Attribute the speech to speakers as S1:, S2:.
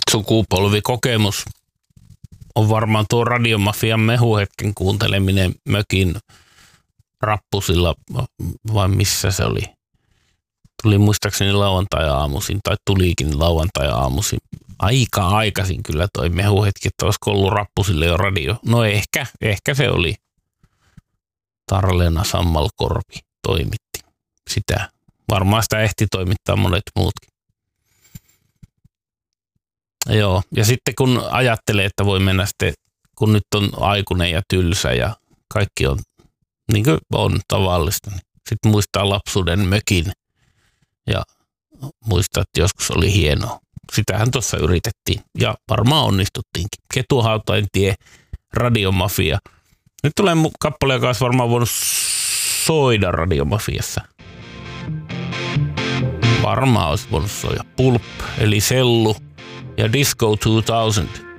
S1: sukupolvikokemus on varmaan tuo Radiomafian mehuhetken kuunteleminen mökin rappusilla, vai missä se oli? Tuli muistaakseni lauantai-aamuisin, tai tulikin lauantai-aamuisin. Aika aikaisin kyllä toi mehuhetki, että olisiko ollut rappusille jo radio. No ehkä se oli. Tarleena Sammalkorpi toimitti sitä. Varmaan sitä ehti toimittaa monet muutkin. Joo, ja sitten kun ajattelee, että voi mennä sitten, kun nyt on aikuinen ja tylsä ja kaikki on niin kuin on tavallista, niin sitten muistaa lapsuuden mökin ja muistaa, että joskus oli hienoa. Sitähän tuossa yritettiin ja varmaan onnistuttiinkin. Ketuhautaintie, Radiomafia. Nyt tulee kappale, joka olisi varmaan voinut soida Radiomafiassa. Varmaan olisi voinut soida Pulp, eli Sellu ja Disco 2000.